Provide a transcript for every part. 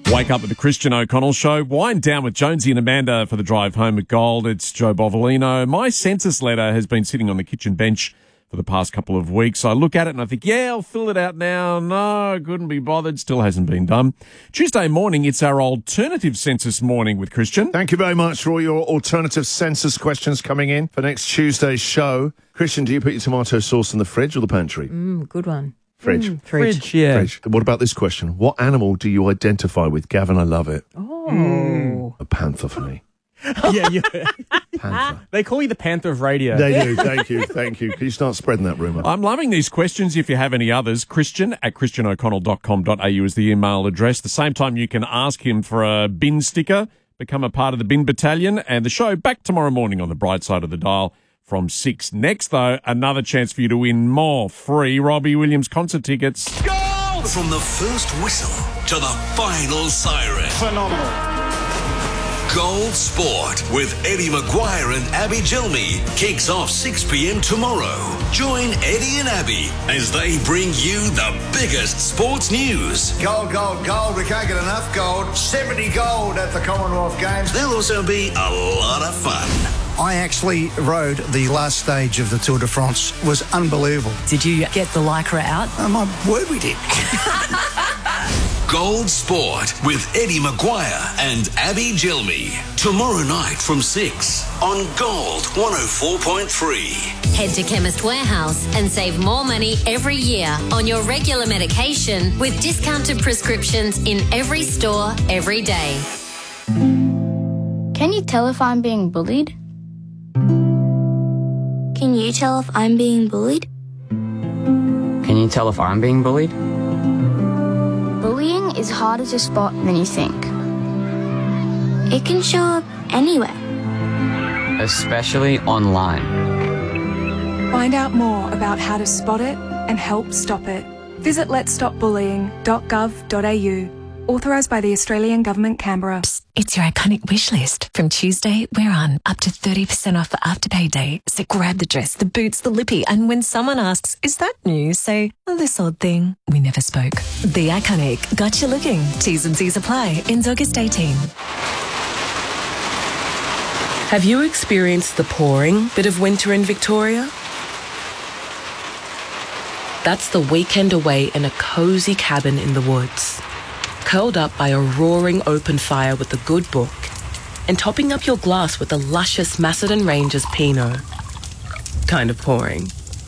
Wake up with the Christian O'Connell Show. Wind down with Jonesy and Amanda for the drive home at Gold. It's Joe Bovolino. My census letter has been sitting on the kitchen bench for the past couple of weeks. I look at it and I think, yeah, I'll fill it out now. No, couldn't be bothered. Still hasn't been done. Tuesday morning, it's our alternative census morning with Christian. Thank you very much for all your alternative census questions coming in for next Tuesday's show. Christian, do you put your tomato sauce in the fridge or the pantry? Good one. Fridge. Fridge. Yeah. Fridge. What about this question? What animal do you identify with? Gavin, I love it. Oh. A panther for me. Yeah. Panther. They call you the Panther of radio. They do. Thank you. Thank you. Can you start spreading that rumour? I'm loving these questions. If you have any others, christian@christianoconnell.com.au is the email address. The same time you can ask him for a bin sticker, become a part of the bin battalion, and the show back tomorrow morning on the bright side of the dial from 6. Next, though, another chance for you to win more free Robbie Williams concert tickets. Goal! From the first whistle to the final siren. Phenomenal. Gold Sport with Eddie Maguire and Abby Gilmy kicks off 6 p.m. tomorrow. Join Eddie and Abby as they bring you the biggest sports news. Gold, gold, gold. We can't get enough gold. 70 gold at the Commonwealth Games. There'll also be a lot of fun. I actually rode the last stage of the Tour de France. It was unbelievable. Did you get the Lycra out? My word, we did. Gold Sport with Eddie Maguire and Abby Gilmy. Tomorrow night from 6 on Gold 104.3. Head to Chemist Warehouse and save more money every year on your regular medication with discounted prescriptions in every store, every day. Can you tell if I'm being bullied? Can you tell if I'm being bullied? Can you tell if I'm being bullied? Bullying is harder to spot than you think. It can show up anywhere. Especially online. Find out more about how to spot it and help stop it. Visit letsstopbullying.gov.au. Authorised by the Australian Government, Canberra. Psst, it's your iconic wish list. From Tuesday, we're on up to 30% off for Afterpay Day. So grab the dress, the boots, the lippy, and when someone asks, is that new? Say, this odd thing we never spoke. The Iconic got you looking. T's and C's apply. Ends August 18. Have you experienced the pouring bit of winter in Victoria? That's the weekend away in a cosy cabin in the woods, curled up by a roaring open fire with a good book, and topping up your glass with a luscious Macedon Rangers Pinot. Kind of pouring.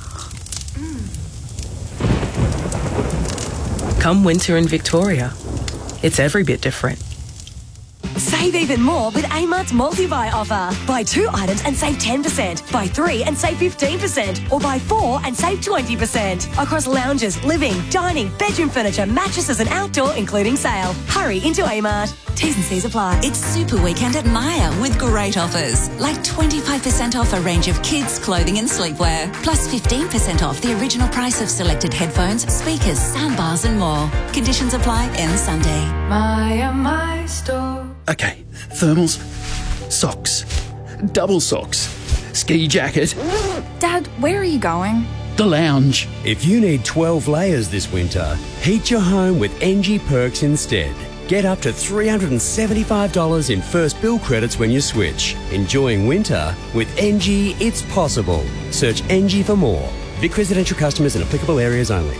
Come winter in Victoria, it's every bit different. Save even more with Amart's multi-buy offer. Buy 2 items and save 10%. Buy 3 and save 15%. Or buy 4 and save 20%. Across lounges, living, dining, bedroom furniture, mattresses and outdoor, including sale. Hurry into Amart. T's and C's apply. It's Super Weekend at Myer with great offers. Like 25% off a range of kids' clothing and sleepwear. Plus 15% off the original price of selected headphones, speakers, soundbars and more. Conditions apply end Sunday. My store. Okay, thermals, socks, double socks, ski jacket. Dad, where are you going? The lounge. If you need 12 layers this winter, heat your home with NG Perks instead. Get up to $375 in first bill credits when you switch. Enjoying winter with NG, it's possible. Search NG for more. Vic residential customers in applicable areas only.